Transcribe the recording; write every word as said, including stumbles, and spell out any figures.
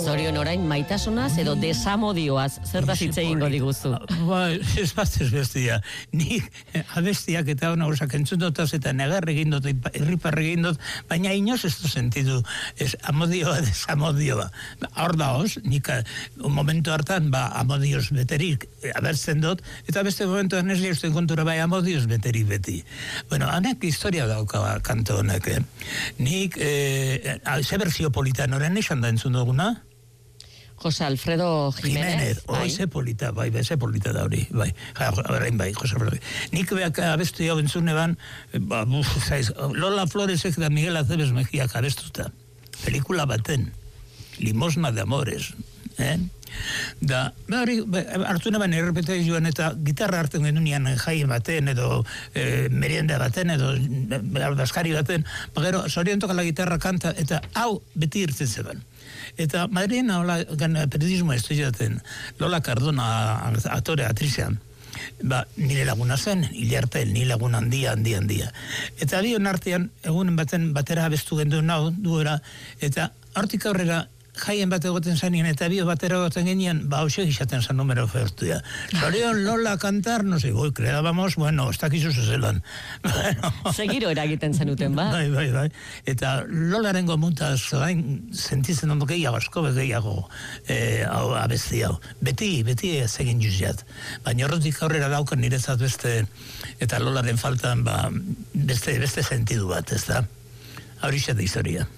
Zorion orain maitasunaz edo desamodioaz, zer da hitz egingo diguzu? Ba, ez bat ez bestia. Nik abestiak eta hona osak entzun dutaz eta negar egin dut, irriparre egin dut, baina inoz ez du sentidu, ez amodioa, desamodioa. Hor da hoz, nik un momentu hartan, ba, amodioz beterik abertzen dut, eta beste momentuan ez liusten kontura bai amodioz beterik beti. Bueno, hanek historia dauka kanto honek, eh? Nik, eh, ze berzio politanoren esan da entzun duguna? Jose Alfredo Jiménez. Oi, ze polita, bai, ze polita da hori, bai. Horrein bai, Jose Alfredo. Nik beak abestu jau entzune ban, ba, buf, zaiz, Lola Floresek da Miguel Aceves Mejiak abestuta. Pelikula baten, Limosna de Amores, eh? Da, hori, hartu neban errepetei joan eta gitarra hartzen genunean jai baten edo e, merienda baten edo daskari baten, bagero, zorion toka la gitarra kanta eta hau beti irtzen zeban. Eta Madrien hola periodismo estudiaten Lola Cardona aktore atrizean. Ba, nire laguna zen, hilartel, nire laguna handia, handia, handia. Eta bion artean, egunen baten batera abestu gendu nau, duera, eta hortik aurrera jaien bat egoten zanien, eta bio batera egoten genian, ba, hau segizaten zan numero ofertuia. Zorion Lola kantar, no sé, goi, creábamos, bueno, ez dakizu zezelan. Bueno. Segiro eragiten zenuten, ba? Bai, bai, bai. Eta Lolaren gomuntaz, hain sentitzen ondo gehiago, asko gehiago, eh, hau, abesti hau. Beti, beti ez egin juziat. Baina horretik aurrera daukan niretzat beste, eta Lolaren faltan, ba, beste, beste sentidu bat, ez da? Horixe da historia.